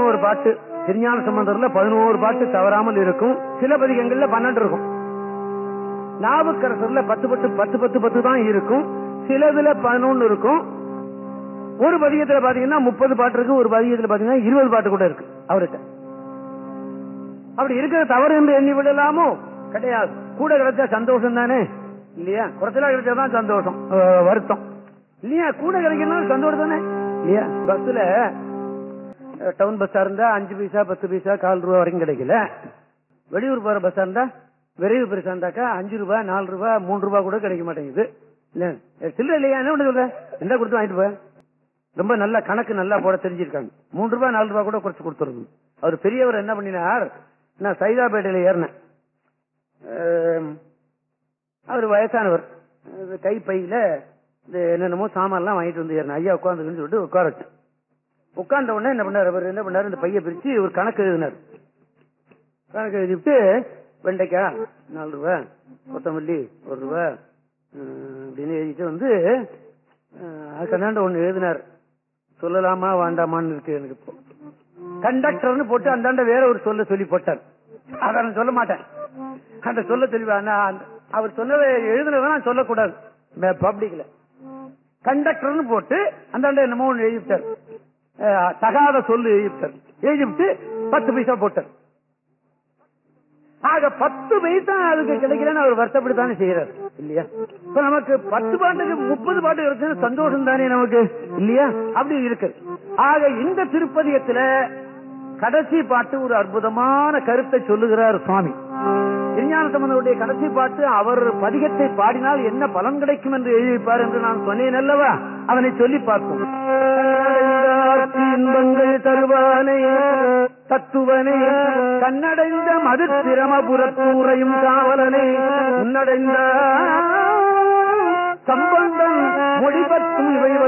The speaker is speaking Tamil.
11 பாட்டு. திருஞான சம்பந்தர்ல 11 பாட்டு தவறாமல் இருக்கும். சில பதிகங்கள்ல 12 இருக்கும். நாவுக்கரசர்ல 10 தான் இருக்கும். சிலதுல 11 இருக்கும். ஒரு பதிகத்துல பாத்தீங்கன்னா 30 பாட்டு இருக்கு. ஒரு பதிகத்துல பாத்தீங்கன்னா 20 பாட்டு கூட இருக்கு அவருக்கு. அப்படி இருக்கிற தவறு என்று எண்ணி விடலாமோ? கிடையாது. கூட கிடைச்சா சந்தோஷம் தானே இல்லையா? குறைச்சலா கிடைச்சாதான் சந்தோஷம், வருத்தம் இல்லையா? கூட கிடைக்கணும் சந்தோஷம் தானே இல்லையா? பஸ்ல டவுன் பஸ்ஸா இருந்தா 5 பைசா 10 பைசா 4 ரூபாய் வரைக்கும் கிடைக்கல. வெளியூர் போற பஸ்ஸா இருந்தா விரைவு பெருசா இருந்தாக்கா 5 ரூபாய் 4 ரூபாய் 3 ரூபாய் கூட கிடைக்க மாட்டேங்குது. சில்லற இல்லையா? என்ன சொல்ற, எந்த கொடுத்து வாங்கிட்டு போய். ரொம்ப நல்ல கணக்கு நல்லா போட தெரிஞ்சிருக்காங்க. 3 ரூபாய் 4 ரூபாய் கூட குறைச்சு கொடுத்துருது. அவர் பெரியவர் என்ன பண்ணினார், நான் சைதாப்பேட்டையில ஏறினேன். அவர் வயசானவர், கைப்பையில என்னென்னமோ சாமான்லாம் வாங்கிட்டு வந்து ஏறினேன். ஐயா உட்காந்துன்னு சொல்லிட்டு உட்காரட்டு. உட்கார்ந்த உடனே என்ன பண்ணார், அவர் என்ன பண்ணாரு, இந்த பைய பிரிச்சு ஒரு கணக்கு எழுதினார். கணக்கு எழுதிட்டு வெண்டைக்காய் 4 ரூபாய், கொத்தமல்லி 1 ரூபாய் அப்படின்னு எழுதிட்டு வந்து அதுக்கு ஒண்ணு எழுதினார். சொல்லலாமா வேண்டாமான்னு இருக்கு எனக்கு. இப்போ கண்டக்டர்னு போட்டு அந்தாண்ட வேற ஒரு சொல்லி போட்டார். அதை நான் சொல்ல மாட்டேன். அந்த சொல்ல தெளிவா அவர் சொன்னதை எழுதுனதை நான் சொல்லக்கூடாது பப்ளிக்ல. கண்டக்டர்னு போட்டு அந்தாண்ட என்னமோ ஒண்ணு எழுதிட்டார். தகாத சொல்லு எழுதிட்டார். எழுதிவிட்டு 10 பைசா போட்டார். ஆக 10 பைசா அதுக்கு கிடைக்கலன்னு அவர் வருத்தப்படித்தானே செய்யறாரு இல்லையா? இப்ப நமக்கு 10 பாட்டுக்கு 30 பாட்டு கிடைச்சது சந்தோஷம் தானே நமக்கு இல்லையா? அப்படி இருக்கு. ஆக இந்த திருப்பதியத்துல கடைசி பாட்டு ஒரு அற்புதமான கருத்தை சொல்லுகிறார் சுவாமி. திருஞான சம்பந்தருடைய கடைசி பாட்டு அவர் பதிகத்தை பாடினால் என்ன பலன் கிடைக்கும் என்று எழுதிப்பார் என்று நான் சொன்னேன் அல்லவா? அவனை சொல்லி பார்ப்போம். இன்பங்கள் தருவானை தத்துவனை கண்ணடைந்த மது திரமபுரத்தூரையும் காவலனை முன்னடைந்த சம்பந்தம் மொழிபத்தும் இவை